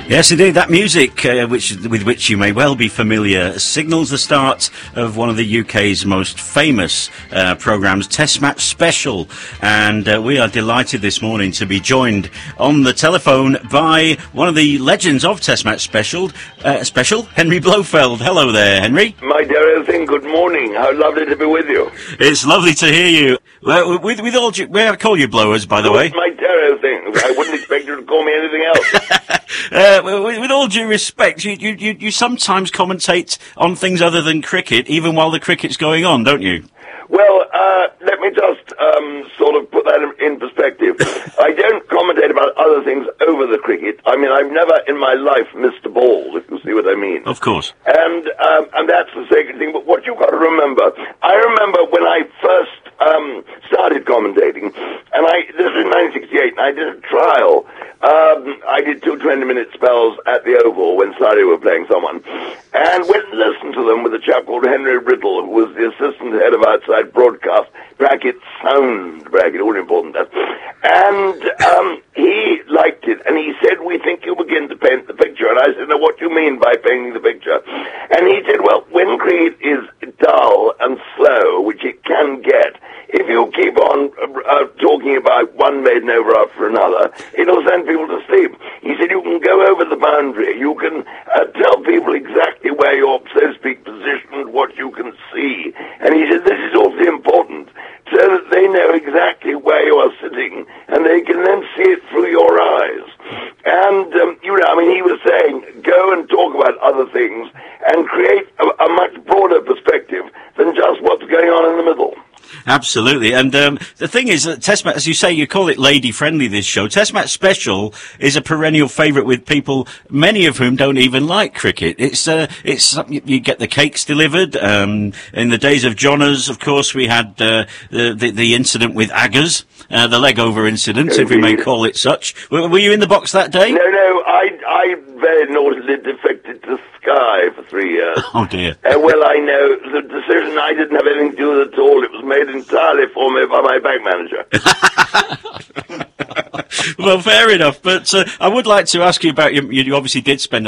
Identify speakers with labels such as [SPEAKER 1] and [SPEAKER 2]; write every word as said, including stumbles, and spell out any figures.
[SPEAKER 1] Yes, indeed. That music, uh, which with which you may well be familiar, signals the start of one of the U K's most famous uh, programmes, Test Match Special. And uh, we are delighted this morning to be joined on the telephone by one of the legends of Test Match Special, uh, Special, Henry Blofeld. Hello there, Henry.
[SPEAKER 2] My dear Elthing, good morning. How lovely to be with you.
[SPEAKER 1] It's lovely to hear you. Well, with, with all due, may I call you Blowers, by the
[SPEAKER 2] Good,
[SPEAKER 1] way?
[SPEAKER 2] My dear Elthing, I wouldn't expect you to call me anything else.
[SPEAKER 1] uh, with, with all due respect, you, you, you, you sometimes commentate on things other than cricket, even while the cricket's going on, don't you?
[SPEAKER 2] Well, uh, let me just um, sort of put that in, in perspective. I don't commentate about other things over the cricket. I mean, I've never in my life missed a ball, if you see what I mean.
[SPEAKER 1] Of course.
[SPEAKER 2] And um, and that's the second thing. But what you've got to remember, I remember when I first um, started commentating, and I this was in nineteen sixty-eight, and I did a trial. Um, I did two twenty-minute spells at the Oval when Surrey were playing someone, and went and listened to them with a chap called Henry Riddle, who was the assistant head of outside broadcast, bracket sound, bracket, all important that. And um, he liked it, and he said, "We think you begin to paint the picture." And I said, "Now, what do you mean by painting the picture?" And he said, "Well, when cricket is dull and slow, which it can get, if you keep on uh, talking about one maiden over after another, it'll send people to sleep." He said, "You can go over the boundary. You can uh, tell people exactly where you're, so to speak, positioned, what you can see." And he said, "This is also important, so that they know exactly where you are sitting, and they can then see it through your eyes." And, um, you know, I mean, he was saying, go and talk about other things and create a, a much broader perspective than just what's going on in the middle.
[SPEAKER 1] Absolutely, and um, the thing is that Test Match, as you say, you call it lady-friendly, this show. Test Match Special is a perennial favourite with people, many of whom don't even like cricket. It's, uh, it's you get the cakes delivered. Um, in the days of Johners, of course, we had uh, the, the the incident with Aggers, uh, the leg-over incident, if we may call it such. Were, were you in the box that day?
[SPEAKER 2] No, no, I, I very naughtily defected to Sky for three years.
[SPEAKER 1] Oh, dear.
[SPEAKER 2] Uh, well, I know the decision I didn't have anything to do with it at all. It was made entirely for me by my bank manager.
[SPEAKER 1] Well, fair enough. But uh, I would like to ask you about, you, you obviously did spend